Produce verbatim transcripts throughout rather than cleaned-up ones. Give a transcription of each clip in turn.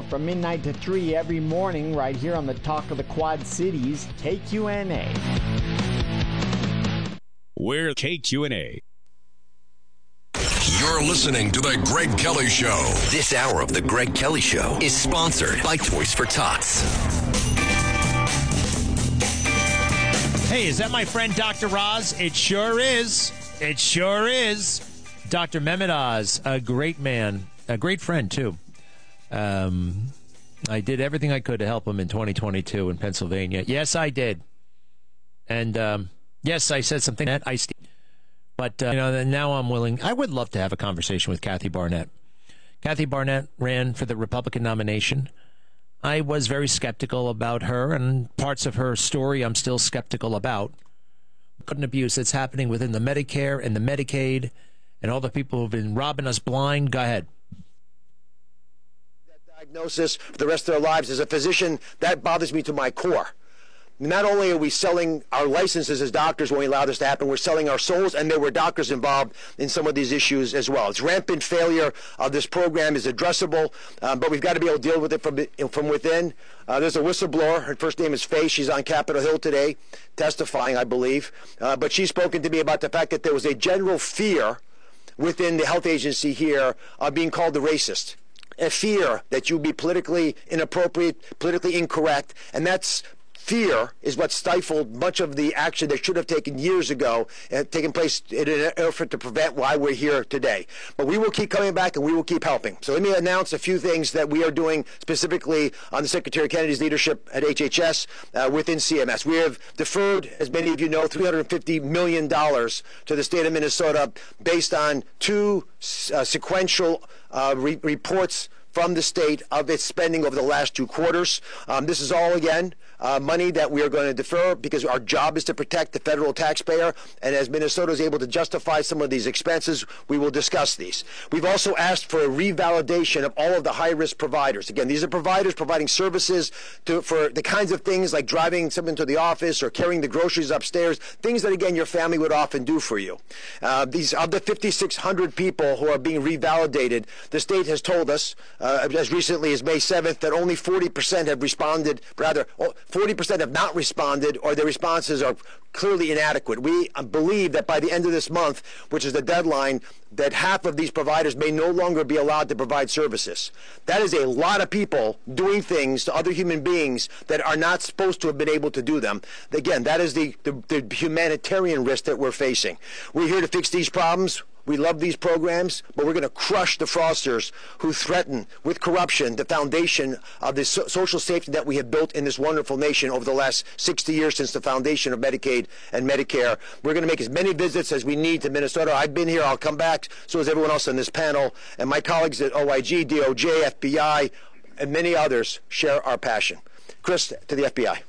from midnight to three every morning right here on the Talk of the Quad Cities, K Q N A. We're K Q N A. You're listening to The Greg Kelly Show. This hour of The Greg Kelly Show is sponsored by Toys for Tots. Hey, is that my friend Doctor Oz? It sure is. It sure is. Doctor Mehmet Oz, a great man, a great friend, too. Um, I did everything I could to help him in twenty twenty-two in Pennsylvania. Yes, I did. And, um, yes, I said something that I... But, uh, you know, now I'm willing. I would love to have a conversation with Kathy Barnett. Kathy Barnett ran for the Republican nomination. I was very skeptical about her, and parts of her story I'm still skeptical about. Gun abuse that's happening within the Medicare and the Medicaid and all the people who've been robbing us blind. Go ahead. That diagnosis for the rest of their lives as a physician, that bothers me to my core. Not only are we selling our licenses as doctors when we allow this to happen, we're selling our souls, and there were doctors involved in some of these issues as well. It's rampant failure of this program is addressable, um, but we've got to be able to deal with it from from within. Uh, there's a whistleblower. Her first name is Faye. She's on Capitol Hill today testifying, I believe. Uh, but she's spoken to me about the fact that there was a general fear within the health agency here of being called a racist. A fear that you'd be politically inappropriate, politically incorrect, and that's fear is what stifled much of the action that should have taken years ago and taken place in an effort to prevent why we're here today. But we will keep coming back and we will keep helping. So let me announce a few things that we are doing specifically on the Secretary Kennedy's leadership at H H S uh, within C M S. We have deferred, as many of you know, three hundred fifty million dollars to the state of Minnesota based on two uh, sequential uh, re- reports from the state of its spending over the last two quarters. Um, this is all, again, uh, money that we are going to defer because our job is to protect the federal taxpayer. And as Minnesota is able to justify some of these expenses, we will discuss these. We've also asked for a revalidation of all of the high-risk providers. Again, these are providers providing services to, for the kinds of things like driving someone to the office or carrying the groceries upstairs, things that, again, your family would often do for you. Uh, these of the fifty-six hundred people who are being revalidated, the state has told us, Uh, as recently as May seventh, that only forty percent have responded, rather, forty percent have not responded, or their responses are clearly inadequate. We believe that by the end of this month, which is the deadline, that half of these providers may no longer be allowed to provide services. That is a lot of people doing things to other human beings that are not supposed to have been able to do them. Again, that is the, the, the humanitarian risk that we're facing. We're here to fix these problems. We love these programs, but we're going to crush the fraudsters who threaten with corruption the foundation of the so- social safety that we have built in this wonderful nation over the last sixty years since the foundation of Medicaid and Medicare. We're going to make as many visits as we need to Minnesota. I've been here. I'll come back. So is everyone else on this panel. And my colleagues at O I G, D O J, F B I, and many others share our passion. Chris, to the F B I.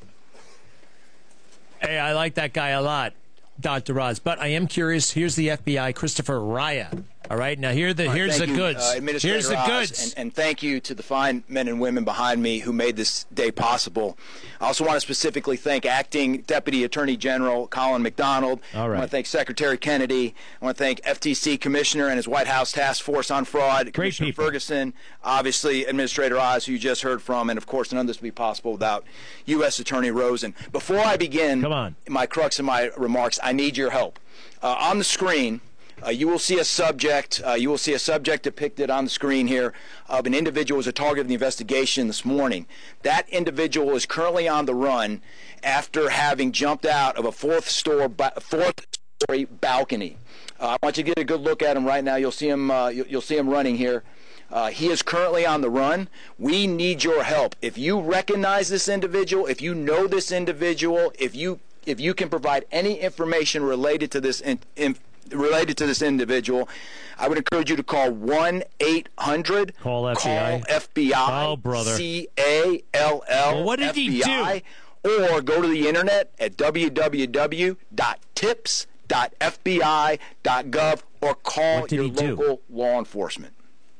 Hey, I like that guy a lot, Doctor Oz. But I am curious. Here's the F B I, Christopher Raya. All right, now here the All right, here's the you, goods. Uh, Administrator here's the Oz, goods. And, and thank you to the fine men and women behind me who made this day possible. I also want to specifically thank Acting Deputy Attorney General Colin McDonald. All right. I want to thank Secretary Kennedy. I want to thank F T C Commissioner and his White House Task Force on Fraud, Great Commissioner people. Ferguson, obviously Administrator Oz, who you just heard from, and of course none of this would be possible without U S Attorney Rosen. Before I begin Come on. my crux of my remarks, I need your help. Uh, on the screen, Uh, you will see a subject. Uh, you will see a subject depicted on the screen here of an individual who was a target of the investigation this morning. That individual is currently on the run after having jumped out of a fourth store, fourth story balcony. Uh, I want you to get a good look at him right now. You'll see him. Uh, you'll see him running here. Uh, he is currently on the run. We need your help. If you recognize this individual, if you know this individual, if you if you can provide any information related to this in, in, related to this individual, I would encourage you to call one eight hundred Call F B I. Call F B I. Oh, brother. C A L L Well, what did he F B I, do? Or go to the internet at w w w dot tips dot f b i dot gov or call What did your he do? local law enforcement.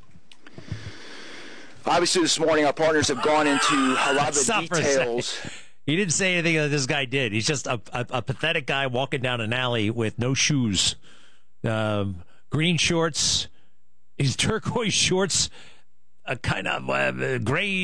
Obviously, this morning, our partners have gone into a lot of the Stop for a details. second. He didn't say anything that this guy did. He's just a, a, a pathetic guy walking down an alley with no shoes, um, green shorts, his turquoise shorts, a kind of uh, gray